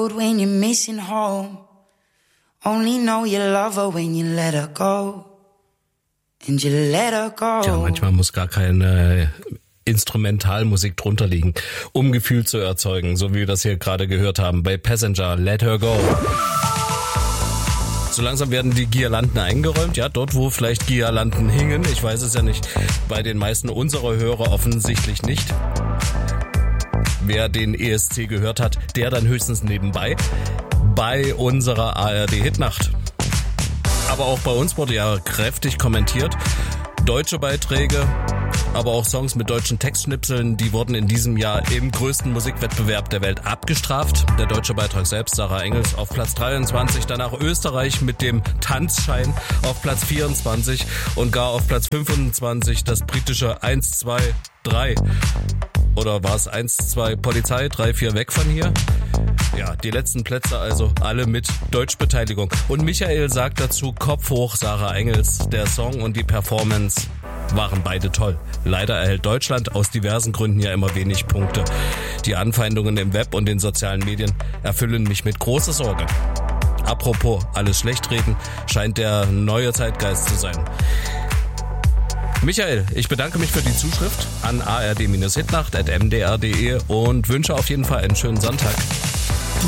road when you're missing home. Only know you love her when you let her go. And you let her go. Tja, manchmal muss gar keine Instrumentalmusik drunter liegen, um Gefühl zu erzeugen, so wie wir das hier gerade gehört haben bei Passenger, Let Her Go. So langsam werden die Girlanden eingeräumt, ja, dort wo vielleicht Girlanden hingen, ich weiß es ja nicht, bei den meisten unserer Hörer offensichtlich nicht. Wer den ESC gehört hat, der dann höchstens nebenbei bei unserer ARD-Hitnacht. Aber auch bei uns wurde ja kräftig kommentiert. Deutsche Beiträge, aber auch Songs mit deutschen Textschnipseln, die wurden in diesem Jahr im größten Musikwettbewerb der Welt abgestraft. Der deutsche Beitrag selbst, Sarah Engels, auf Platz 23, danach Österreich mit dem Tanzschein auf Platz 24 und gar auf Platz 25 das britische 1, 2, 3. Oder war es 1, 2 Polizei, 3, 4 weg von hier? Ja, die letzten Plätze also alle mit Deutschbeteiligung. Und Michael sagt dazu, Kopf hoch, Sarah Engels. Der Song und die Performance waren beide toll. Leider erhält Deutschland aus diversen Gründen ja immer wenig Punkte. Die Anfeindungen im Web und den sozialen Medien erfüllen mich mit großer Sorge. Apropos alles Schlechtreden, scheint der neue Zeitgeist zu sein. Michael, ich bedanke mich für die Zuschrift an ard-hitnacht@mdr.de und wünsche auf jeden Fall einen schönen Sonntag.